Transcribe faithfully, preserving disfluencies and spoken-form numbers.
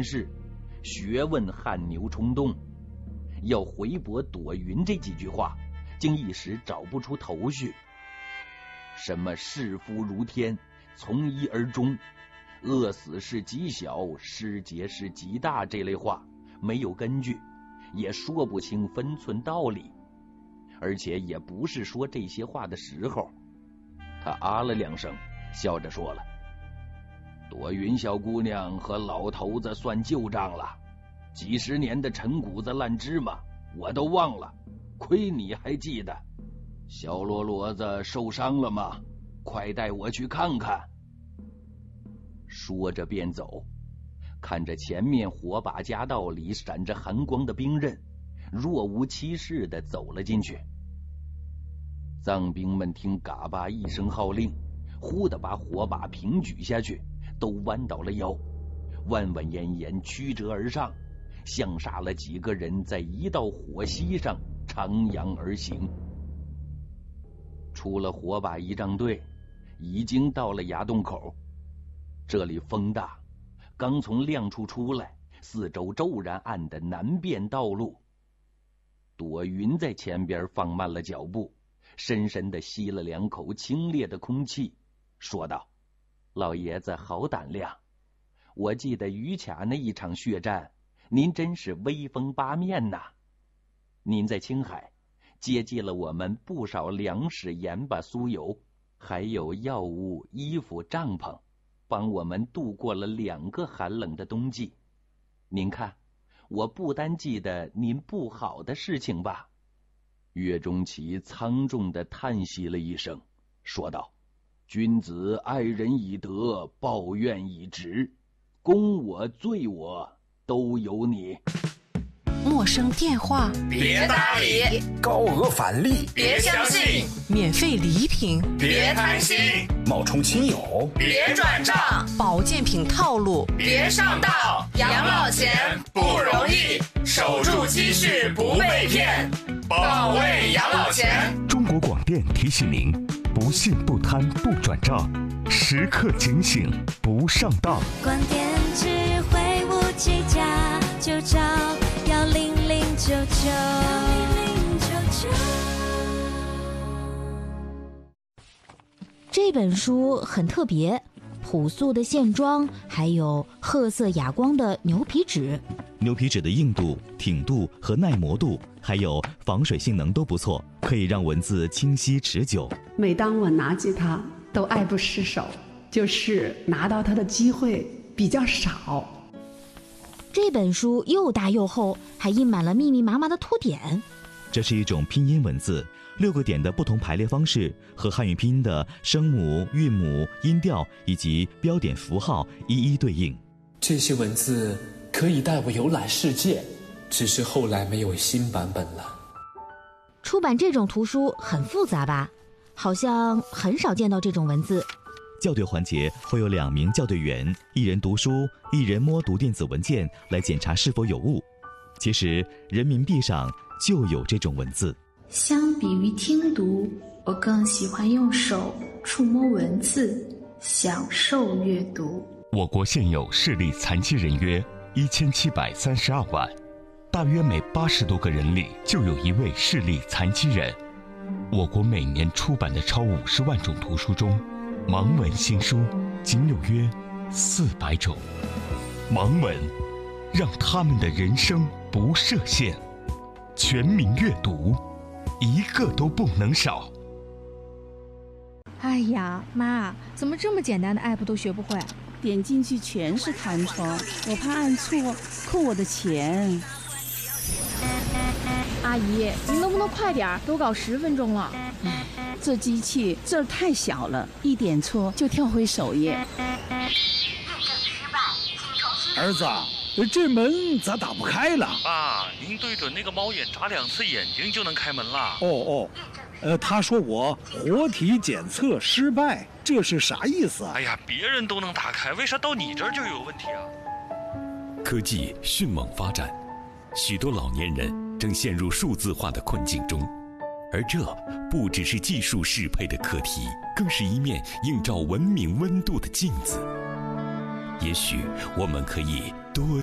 士，学问汗牛充栋，要回驳朵云这几句话，竟一时找不出头绪。什么视夫如天，从一而终，饿死是极小，失节是极大，这类话没有根据，也说不清分寸道理，而且也不是说这些话的时候。他啊了两声，笑着说了：朵云小姑娘和老头子算旧账了，几十年的陈谷子烂芝麻我都忘了，亏你还记得。小罗罗子受伤了吗？快带我去看看。说着便走，看着前面火把夹道里闪着寒光的兵刃，若无其事地走了进去。藏兵们听嘎巴一声号令，忽地把火把平举下去，都弯倒了腰，弯弯延延曲折而上，像杀了几个人在一道火溪上徜徉而行。出了火把仪仗队，已经到了崖洞口。这里风大，刚从亮处出来，四周骤然暗的难辨道路。朵云在前边放慢了脚步，深深地吸了两口清冽的空气，说道：老爷子好胆量，我记得于卡那一场血战，您真是威风八面呐。您在青海接济了我们不少粮食、盐巴、酥油，还有药物、衣服、帐篷，帮我们度过了两个寒冷的冬季。您看，我不单记得您不好的事情吧？岳钟琪苍重地叹息了一声，说道：君子爱人以德，报怨以直，攻我罪我都有你。 陌生电话别搭理， 高额返利别相信， 免费礼品别贪心， 冒充亲友别转账， 保健品套路别上当。养老钱不容易，守住积蓄不被骗，保卫养老钱。 中国广电提醒您：不信不贪不转账，时刻警醒不上当。 广电智慧无计价，就找幺零零九九。 这本书很特别，朴素的线装，还有褐色哑光的牛皮纸。 牛皮纸的硬度、挺度和耐磨度，还有防水性能都不错，可以让文字清晰持久。 每当我拿起它，都爱不释手，就是拿到它的机会比较少。 这本书又大又厚，还印满了密密麻麻的图点。 这是一种拼音文字，六个点的不同排列方式和汉语拼音的声母、韵母、音调以及标点符号一一对应。 这些文字可以带我游览世界，只是后来没有新版本了。 出版这种图书很复杂吧？好像很少见到这种文字。 校对环节会有两名校对员，一人读书，一人摸读电子文件来检查是否有误。其实人民币上就有这种文字。 相比于听读，我更喜欢用手触摸文字，享受阅读。 我国现有视力残疾人约一千七百三十二万，大约每八十多个人里就有一位视力残疾人。我国每年出版的超五十万种图书中，盲文新书仅有约四百种。盲文让他们的人生不设限，全民阅读，一个都不能少。 哎呀，妈，怎么这么简单的 app 都学不会？ 点进去全是弹窗，我怕按错扣我的钱。 阿姨，您能不能快点？都搞十分钟了。 唉，这机器字儿太小了，一点错就跳回首页。 儿子，这门咋打不开了？ 爸，您对准那个猫眼眨两次眼睛就能开门了。 哦哦，呃，他说我活体检测失败，这是啥意思啊？ 哎呀，别人都能打开，为啥到你这儿就有问题啊？ 科技迅猛发展，许多老年人正陷入数字化的困境中，而这不只是技术适配的课题，更是一面映照文明温度的镜子。也许我们可以多